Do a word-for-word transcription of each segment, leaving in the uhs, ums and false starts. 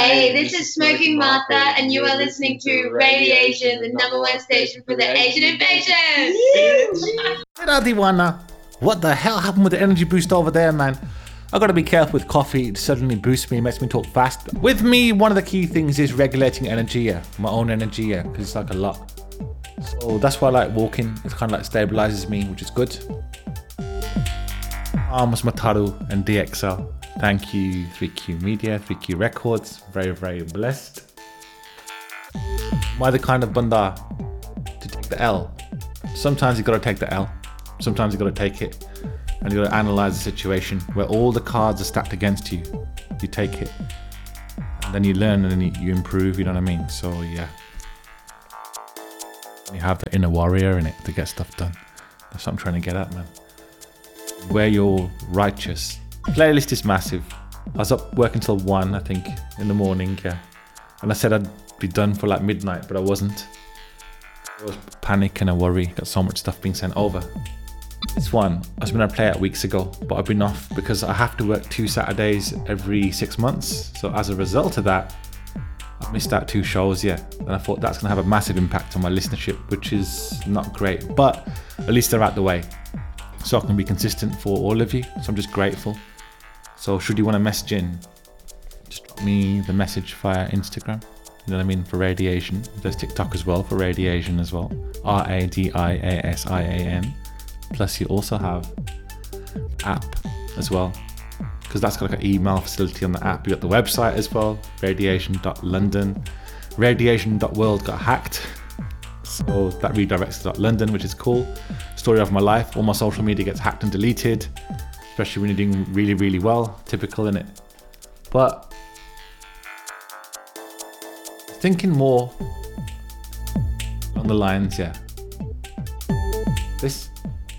Hey, this is Smoking Martha, and you are listening to Radiation, the number one station for the Asian invasion. Diwana, what the hell happened with the energy boost over there, man? I gotta be careful with coffee. It suddenly boosts me, it makes me talk fast. With me, one of the key things is regulating energy, yeah, my own energy, yeah, because it's like a lot. So that's why I like walking. It kind of like stabilizes me, which is good. Arms, Mataru, and D X L. Thank you, three Q Media, three Q Records. Very, very blessed. Am I the kind of banda to take the L? Sometimes you gotta take the L. Sometimes you gotta take it. And you gotta analyze the situation where all the cards are stacked against you. You take it. And then you learn and then you, you improve, you know what I mean? So yeah. You have the inner warrior in it to get stuff done. That's what I'm trying to get at, man. Where you're righteous. Playlist is massive. I was up working till one, I think, in the morning, yeah. And I said I'd be done for like midnight, but I wasn't. There was panic and a worry. Got so much stuff being sent over. This one, I was going to play it weeks ago, but I've been off because I have to work two Saturdays every six months. So as a result of that, I missed out two shows, yeah. And I thought that's going to have a massive impact on my listenership, which is not great. But at least they're out the way. So I can be consistent for all of you. So I'm just grateful. So should you want to message in, just drop me the message via Instagram. You know what I mean? For Radiation. There's TikTok as well for Radiation as well. R A D I A S I A N. Plus you also have app as well. Because that's got like an email facility on the app. You got the website as well. radiation dot london. radiation dot world got hacked. So that redirects to .london, which is cool. Story of my life. All my social media gets hacked and deleted. Especially when you're doing really, really well. Typical, innit? But thinking more on the lines, yeah. This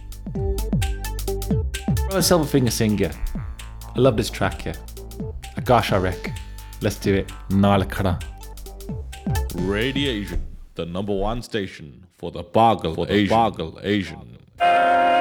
Brother Silverfinger sing, yeah. I love this track, yeah. Gosh, I wreck. Let's do it. Nalakara. Radiation, the number one station for the Bargle Asian. Bargle Asian.